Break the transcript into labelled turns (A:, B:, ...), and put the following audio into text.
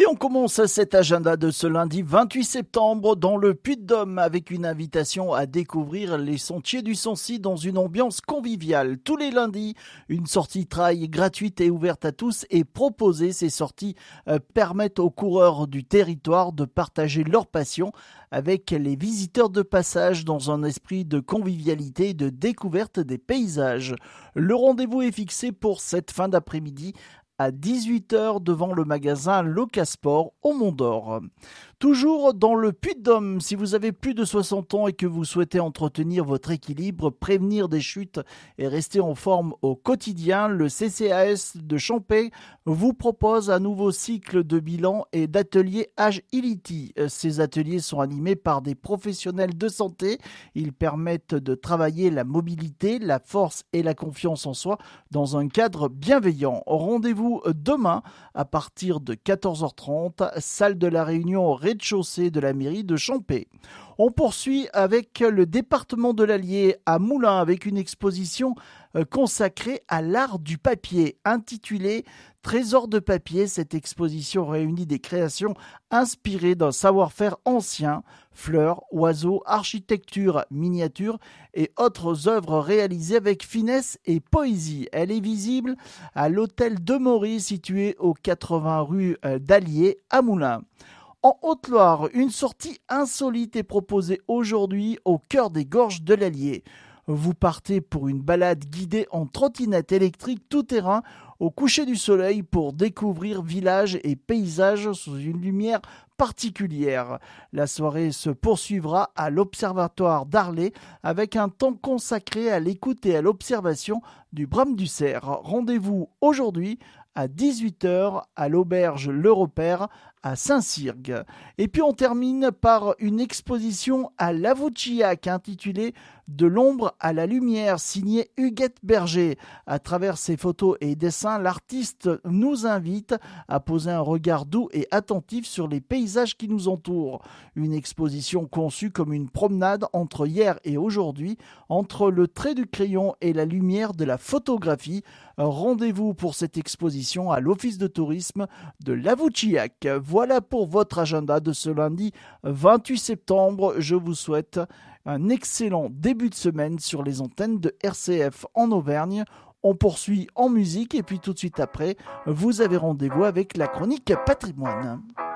A: Et on commence cet agenda de ce lundi 28 septembre dans le Puy-de-Dôme avec une invitation à découvrir les sentiers du Sancy dans une ambiance conviviale. Tous les lundis, une sortie trail gratuite et ouverte à tous est proposée. Ces sorties permettent aux coureurs du territoire de partager leur passion avec les visiteurs de passage dans un esprit de convivialité et de découverte des paysages. Le rendez-vous est fixé pour cette fin d'après-midi à 18h devant le magasin Locasport au Mont d'Or. Toujours dans le Puy-de-Dôme, si vous avez plus de 60 ans et que vous souhaitez entretenir votre équilibre, prévenir des chutes et rester en forme au quotidien, le CCAS de Champey vous propose un nouveau cycle de bilan et d'ateliers Agility. Ces ateliers sont animés par des professionnels de santé. Ils permettent de travailler la mobilité, la force et la confiance en soi dans un cadre bienveillant. Rendez-vous demain à partir de 14h30, salle de la Réunion au rez-de-chaussée de la mairie de Champey. On poursuit avec le département de l'Allier à Moulins avec une exposition consacrée à l'art du papier intitulée Trésor de papier. Cette exposition réunit des créations inspirées d'un savoir-faire ancien, fleurs, oiseaux, architecture, miniatures et autres œuvres réalisées avec finesse et poésie. Elle est visible à l'hôtel de Maurice situé aux 80 rue d'Allier à Moulins. En Haute-Loire, une sortie insolite est proposée aujourd'hui au cœur des gorges de l'Allier. Vous partez pour une balade guidée en trottinette électrique tout-terrain au coucher du soleil pour découvrir villages et paysages sous une lumière particulière. La soirée se poursuivra à l'Observatoire d'Arlay avec un temps consacré à l'écoute et à l'observation du brame du cerf. Rendez-vous aujourd'hui à 18h à l'auberge Le Repère à Saint-Cyrgue. Et puis on termine par une exposition à Lavouchiac intitulée De l'ombre à la lumière, signée Huguette Berger. À travers ses photos et dessins, l'artiste nous invite à poser un regard doux et attentif sur les paysages qui nous entourent. Une exposition conçue comme une promenade entre hier et aujourd'hui, entre le trait du crayon et la lumière de la photographie. Rendez-vous pour cette exposition à l'Office de tourisme de Lavouchiac. Voilà pour votre agenda de ce lundi 28 septembre. Je vous souhaite un excellent début de semaine sur les antennes de RCF en Auvergne. On poursuit en musique et puis tout de suite après, vous avez rendez-vous avec la chronique patrimoine.